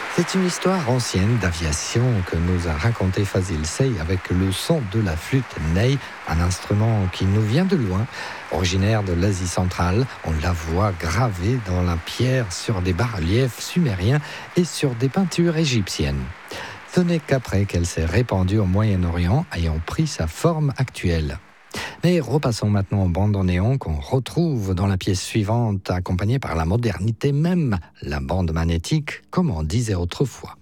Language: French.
C'est une histoire ancienne d'aviation que nous a raconté Fazil Sey avec le son de la flûte ney, un instrument qui nous vient de loin, originaire de l'Asie centrale. On la voit gravée dans la pierre sur des bas-reliefs sumériens et sur des peintures égyptiennes. Ce n'est qu'après qu'elle s'est répandue au Moyen-Orient, ayant pris sa forme actuelle. Mais repassons maintenant aux bandes en néon qu'on retrouve dans la pièce suivante, accompagnée par la modernité même, la bande magnétique, comme on disait autrefois.